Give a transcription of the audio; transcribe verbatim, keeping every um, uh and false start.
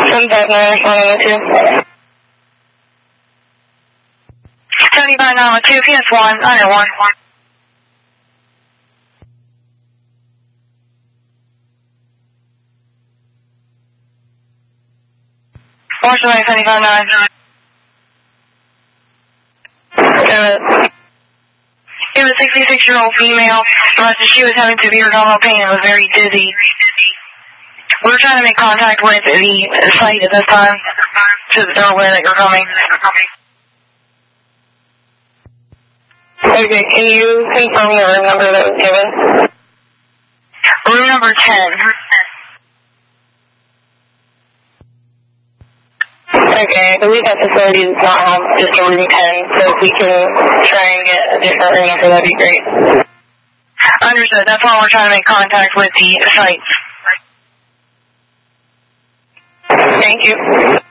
seven five nine, one oh two. seventy-five nine one two, P S one, under one. Washington seventy-five nine. It was a sixty-six-year-old female. She was having severe abdominal pain and was very dizzy. We were trying to make contact with the site at this time, so that they're aware that you're coming. Okay, can you confirm the room number that was given? Room number ten. Okay, I believe that facility does not have just a room ten, so if we can try and get a different room number, that'd be great. Understood. That's why we're trying to make contact with the site. Thank you.